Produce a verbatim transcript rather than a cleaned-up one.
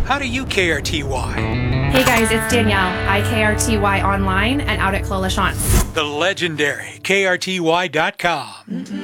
how do you K R T Y? Hey guys, it's Danielle. I K R T Y online and out at Clos La Chance. The legendary K R T Y dot com.